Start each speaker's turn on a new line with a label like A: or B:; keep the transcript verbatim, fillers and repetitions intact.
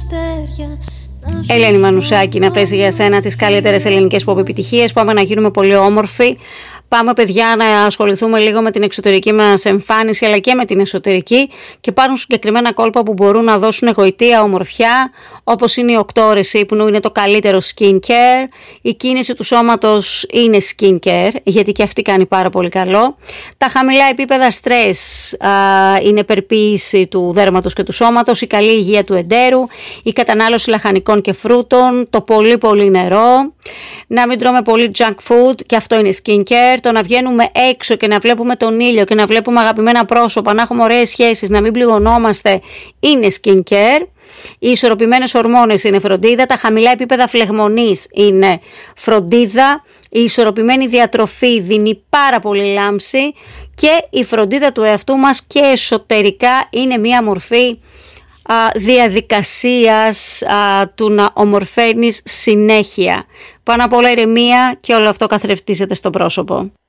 A: Ελένη Μανουσάκη να παίζει για σένα τις καλύτερες ελληνικές pop επιτυχίες. Πάμε να γίνουμε πολύ όμορφοι. Πάμε, παιδιά, να ασχοληθούμε λίγο με την εξωτερική μας εμφάνιση αλλά και με την εσωτερική, και υπάρχουν συγκεκριμένα κόλπα που μπορούν να δώσουν γοητεία, ομορφιά, όπως είναι οι οκτώ ώρες ύπνου, είναι το καλύτερο skincare. Η κίνηση του σώματος είναι skincare, γιατί και αυτή κάνει πάρα πολύ καλό. Τα χαμηλά επίπεδα στρες α, είναι περποίηση του δέρματος και του σώματος, η καλή υγεία του εντέρου, η κατανάλωση λαχανικών και φρούτων, το πολύ πολύ νερό, να μην τρώμε πολύ junk food, και αυτό είναι skincare. Το να βγαίνουμε έξω και να βλέπουμε τον ήλιο και να βλέπουμε αγαπημένα πρόσωπα, να έχουμε ωραίες σχέσεις, να μην πληγωνόμαστε, είναι skincare. Οι ισορροπημένες ορμόνες είναι φροντίδα, τα χαμηλά επίπεδα φλεγμονής είναι φροντίδα, η ισορροπημένη διατροφή δίνει πάρα πολύ λάμψη, και η φροντίδα του εαυτού μας και εσωτερικά είναι μία μορφή α, διαδικασίας α, του να ομορφαίνεις συνέχεια. Πάνω απ' όλα ηρεμία, και όλο αυτό καθρεφτίζεται στο πρόσωπο.